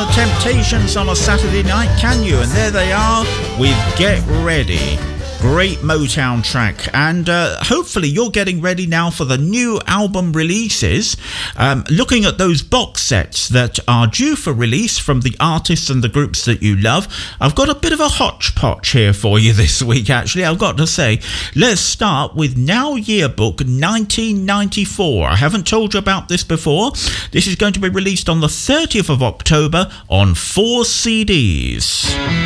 Temptations on a Saturday night, can you? And there they are with Get Ready. Great Motown track, and hopefully you're getting ready now for the new album releases. Looking at those box sets that are due for release from the artists and the groups that you love, I've got a bit of a hodgepodge here for you this week, actually, I've got to say. Let's start with Now Yearbook 1994. I haven't told you about this before. This is going to be released on the 30th of October on 4 CDs.